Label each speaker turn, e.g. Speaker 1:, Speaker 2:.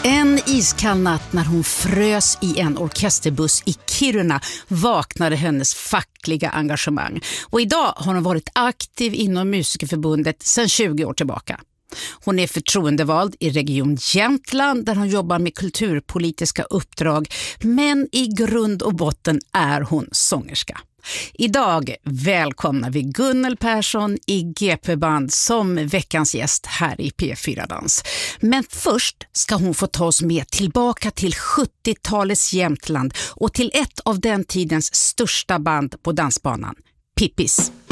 Speaker 1: En iskall natt när hon frös i en orkesterbuss i Kiruna vaknade hennes fackliga engagemang. Och idag har hon varit aktiv inom Musikerförbundet sedan 20 år tillbaka. Hon är förtroendevald i Region Jämtland där hon jobbar med kulturpolitiska uppdrag, men i grund och botten är hon sångerska. Idag välkomnar vi Gunnel Persson i GP-band som veckans gäst här i P4-dans. Men först ska hon få ta oss med tillbaka till 70-talets Jämtland och till ett av den tidens största band på dansbanan, Pippis.